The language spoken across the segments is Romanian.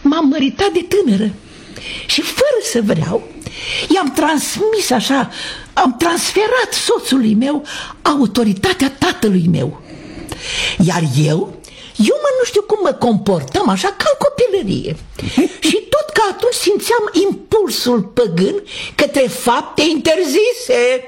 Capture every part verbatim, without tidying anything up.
m-am măritat de tânără și fără să vreau i-am transmis așa, am transferat soțului meu autoritatea tatălui meu. Iar eu, eu mă nu știu cum mă comportam așa ca în copilărie. Și tot ca atunci simțeam impulsul păgân către fapte interzise.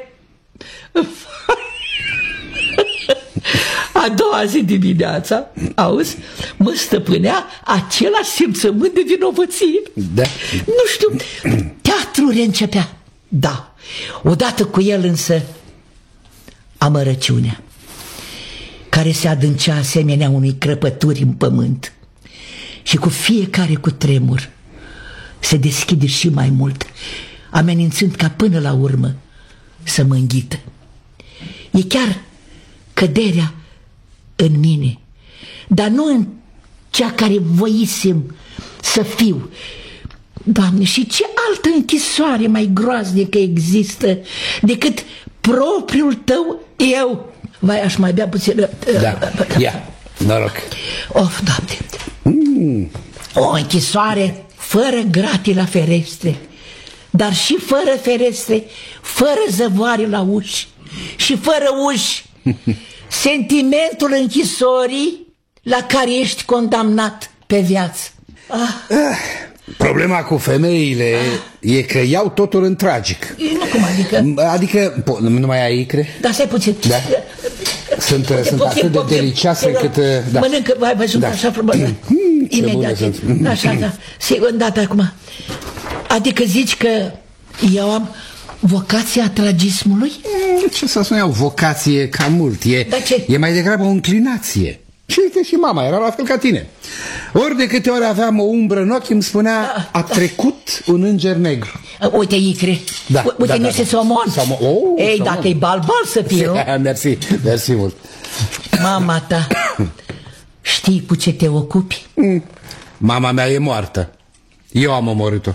A doua zi dimineața, auzi, mă stăpânea același simțământ de vinovăție. Da. Nu știu, teatrul reîncepea. Da, odată cu el însă amărăciunea, care se adâncea asemenea unui crăpături în pământ. Și cu fiecare cutremur se deschide și mai mult, amenințând ca până la urmă să mă înghită. E chiar căderea în mine, dar nu în cea care voisem să fiu. Doamne, și ce altă închisoare mai groaznică există decât propriul tău eu? Vai, aș mai bea puțin. Da, ia, noroc. Of, Doamne. mm. O închisoare fără gratii la ferestre, dar și fără ferestre, fără zăvoare la uși și fără uși. Sentimentul închisorii la care ești condamnat pe viață. ah. Problema cu femeile ah. e că iau totul în tragic. Nu, cum adică? Adică, nu mai ai icre? Da, stai puțin. Da? Sunt, puțin, sunt puțin, atât puțin, de delicioase încât... Da. Mănâncă, vai, văzut, da. Așa frumos. Imediat. Așa, da. Sigur, îndată acum. Adică zici că eu am vocația tragismului? Ce să spun eu, vocație ca mult. E, e mai degrabă o înclinație. Și că și mama era la fel ca tine. Ori de câte ori aveam o umbră în ochi, îmi spunea, a trecut un înger negru. Uite, icre. Da, uite, da, niște da, somon. Somon. Oh, ei, somon. Dacă e balbal să fiu. Mersi, mersi mult. Mama ta, știi cu ce te ocupi? Mm. Mama mea e moartă. Eu am omorât-o.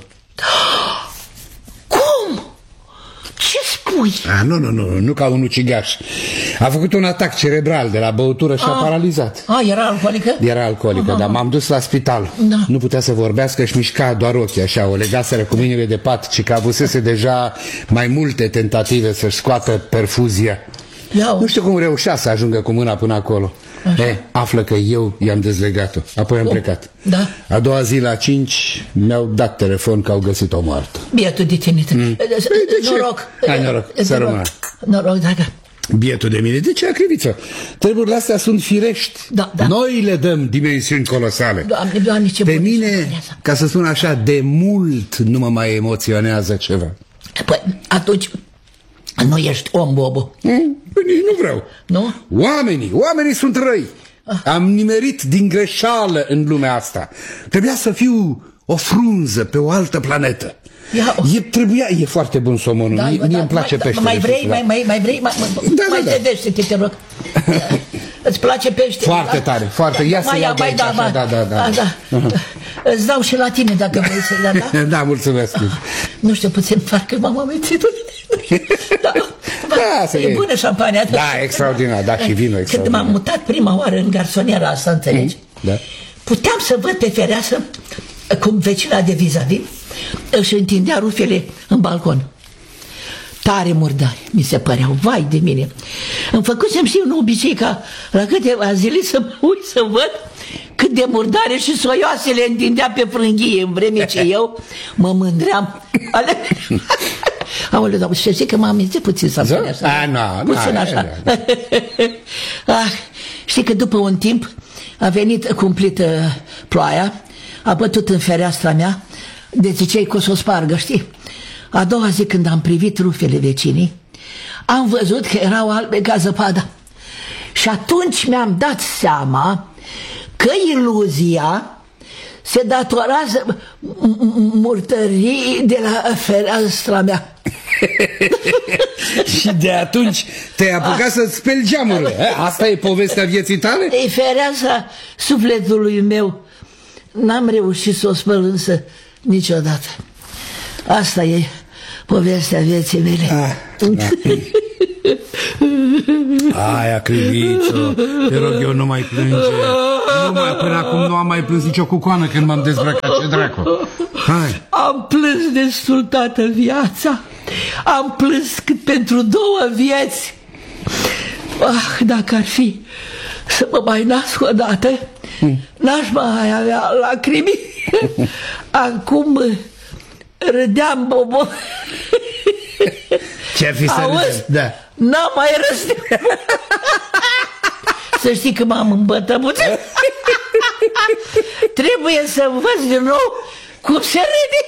Cum? Ce spui? Ah, nu, nu, nu, nu ca un ucigaș. A făcut un atac cerebral de la băutură și a, a paralizat. A, era alcoolică? Era alcoolică, dar m-am dus la spital. Da. Nu putea să vorbească și mișca doar ochii așa. O legaseră cu mâinile de pat și că avusese deja mai multe tentative să-și scoată perfuzia. Iau. Nu știu cum reușea să ajungă cu mâna până acolo. E, află că eu i-am dezlegat-o. Apoi am plecat. Da. A doua zi la cinci mi-au dat telefon că au găsit-o moartă. Bietul de tine. Mm. Noroc. Hai, noroc, să rămână. Noroc, dacă... Bietul de mine, de ce acriviță? Treburile astea sunt firești. Da, da. Noi le dăm dimensiuni colosale. Doamne, Doamne, ce pe mine, ca să spun așa, de mult nu mă mai emoționează ceva. Păi, atunci nu ești om, Bobo. Mm, nici nu vreau. Nu? Oamenii, oamenii sunt răi. Ah. Am nimerit din greșeală în lumea asta. Trebuia să fiu o frunză pe o altă planetă. E, trebuia, e foarte bun somonul, da, mie da, îmi place mai, peștele. Mai vrei, mai, mai, mai vrei, mai, da, mai da, tedește-te, te rog. Îți place pește? Foarte da? Tare, foarte, ia să ia mai, da, așa, da, da, da. da. Uh-huh. Îți dau și la tine dacă vrei să da, da? Da, mulțumesc. Nu știu, puțin, parcă m-am amintit. Da, da, e bună șampania. Da, extraordinar, da, și vinul extraordinar. Când m-am mutat prima oară în garsoniera asta, înțelegi? Da. Puteam să văd pe fereastră cum vecina de vis-a-vis își întindea rufele în balcon. Tare murdari mi se păreau, vai de mine. Îmi făcusem și un obicei ca la câteva zile să mă uit să văd cât de murdare și soioase le întindea pe frânghie, în vreme ce eu mă mândream. Ale... Aoleu, dar și zic că m-am amintit puțin să spune așa. A, nu, puțin așa. Ah, știi că după un timp a venit cumplită ploaia, a bătut în fereastra mea, de zicei că o să o spargă, știi? A doua zi când am privit rufele vecinii, am văzut că erau albe ca zăpada. Și atunci mi-am dat seama că iluzia se datorează murtării de la fereastra mea. Și de atunci te-ai apucat să-ți speli geamurile. Asta e povestea vieții tale? E fereastra sufletului meu. N-am reușit să o spăl însă niciodată. Asta e povestea vieții mele. Ah, da. Hai, Acrivițo, te rog eu, nu mai plânge. Nu mai, până acum nu am mai plâns nicio cucoană când m-am dezbrăcat, ce dracu. Hai. Am plâns destul toată viața. Am plâns cât pentru două vieți. Ah, dacă ar fi să mă mai nasc o dată, hmm. n-aș mai avea lacrimi. Acum râdeam, Bobo. Ce-ar fi să râdeam? Da. N-am mai râs. Să știi că m-am îmbătămut. Trebuie să învăț din nou cum se râde.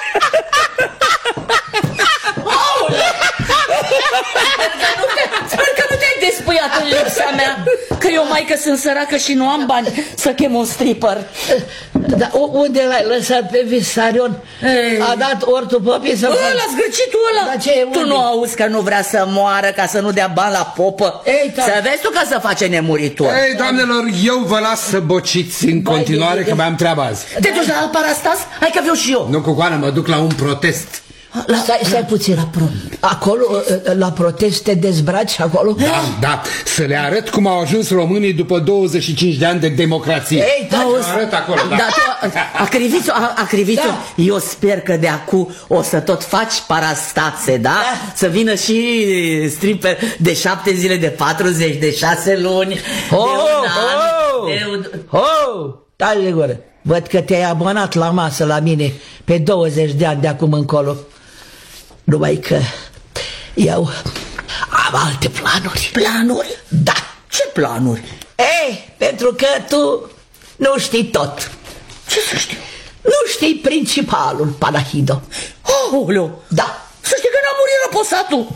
Sper că nu te-ai despăiat în lipsa mea, că eu, maică, sunt săracă și nu am bani să chem un stripper. Dar unde l-ai lăsat pe Visarion? Ei. A dat ortul popii să... Ăla, zgârcitul ăla. Ce, tu nu auzi că nu vrea să moară ca să nu dea bani la popă? Ei, să vezi tu ca să face nemuritor. Ei, doamnelor, eu vă las să bociți în continuare, că mai am treaba azi. Te duci la alt Parastas? Hai că viu și eu. Nu, Cucoană, mă duc la un protest. La, stai, stai puțin. La pro... Acolo, la protest, te dezbraci acolo? Da, da, să le arăt cum au ajuns românii după douăzeci și cinci de ani de democrație. Ei, da, arăt acolo, da. Da, tu, Acrivițo, Acrivițo, da. Eu sper că de acum o să tot faci Parastase, da? Da. Să vină și stripper de șapte zile, de patruzeci, de șase luni, oh, de un oh, an. Oh, de un... oh, taci de gură. Văd că te-ai abonat la masă la mine pe douăzeci de ani de acum încolo. Numai că eu am alte planuri. Planuri? Da. Ce planuri? Ei, pentru că tu nu știi tot. Ce să știu? Nu știi principalul, Panahido. Aoleu! Da. Să știi că n-a murit răposatul.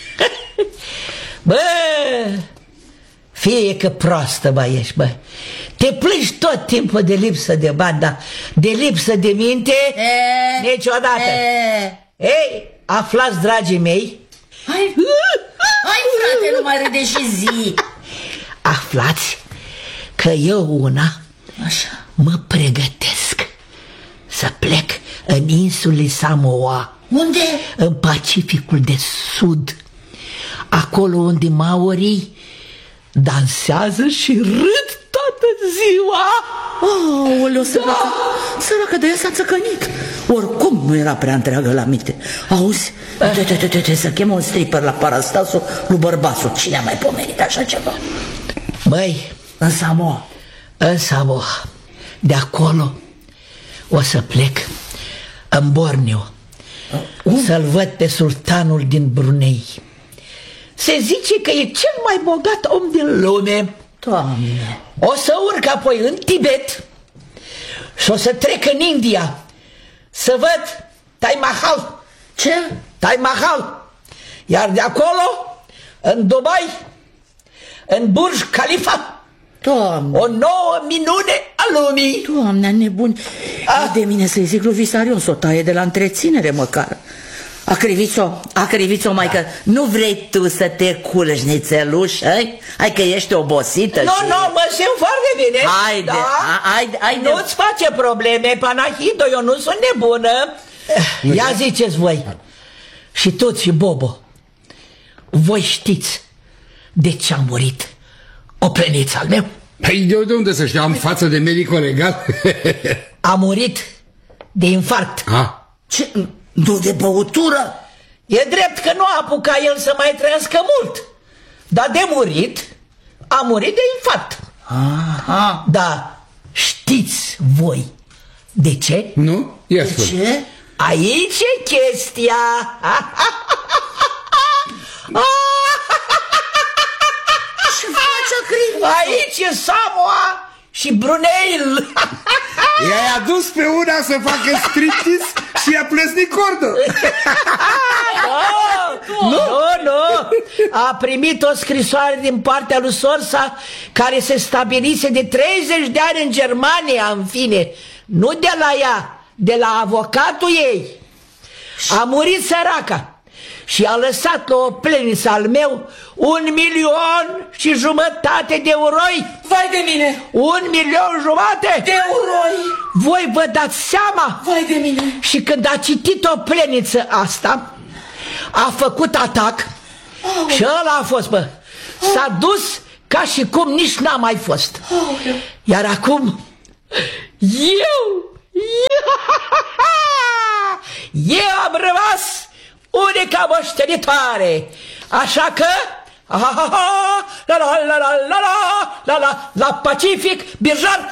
Bă, fie că proastă, bă, ești, bă. Te plângi tot timpul de lipsă de bani, dar de lipsă de minte e, niciodată. E. Ei, aflați, dragii mei. Hai, hai, frate, nu mai râde și zi. Aflați că eu una Așa. mă pregătesc să plec în insulele Samoa. Unde? În Pacificul de Sud. Acolo unde maorii dansează și râd toată ziua. Aoleu, săracă, da. Săracă, de ea s-a țăcănit. Oricum nu era prea întreagă la minte. Auzi, te să chem un stripper la Parastasul lui Bărbasul. Cine a mai pomenit așa ceva? Băi, în Samoa. În Samoa. De acolo o să plec în Borneo uh, să-l văd pe sultanul din Brunei. Se zice că e cel mai bogat om din lume. Doamne. O să urc apoi în Tibet și o să trec în India să văd Taj Mahal. Ce? Taj Mahal. Iar de acolo, în Dubai, în Burj Khalifa. Doamne. O nouă minune a lumii. Doamne, nebuni. Ah. De mine să-i zic lui Visarion să o taie de la întreținere măcar. Acrivițo, Acrivițo, maică, da. Nu vrei tu să te culci nițeluș, hai? Hai că ești obosită. Nu, și... nu, mă simt foarte bine. Haide, da? haide, haide. Nu-ți face probleme, Panahido, eu nu sunt nebună. Ia ziceți voi, și toți și Bobo, voi știți de ce a murit Opleniț al meu? Păi de unde să știu, am față de medico legal. A murit de infarct. Ah. Ce? Nu de băutură? E drept că nu a apucat el să mai trăiască mult, dar de murit, a murit de infarct. Aha. Dar știți voi de ce? Nu? Ia de spune. ce? Aici e chestia. Ce face, Acrivițo? Aici e Samoa și Brunei. I-ai adus pe una să facă striptease și i-a plăsnit cordul. Nu, nu, nu. A primit o scrisoare din partea lui Sorsa, care se stabilise de treizeci de ani în Germania, în fine. Nu de la ea, de la avocatul ei. A murit săraca și a lăsat la Opleniț al meu un milion și jumătate de euroi. Vai de mine! Un milion jumate de euroi! Voi vă dați seama? Vai de mine! Și când a citit Opleniță asta, a făcut atac Oh. Și ăla a fost, bă. S-a dus ca și cum nici n-a mai fost. Oh. Iar acum, eu, eu, eu am rămas unica moștenitoare. Așa că, la la la la la la la la Pacific, Birjar,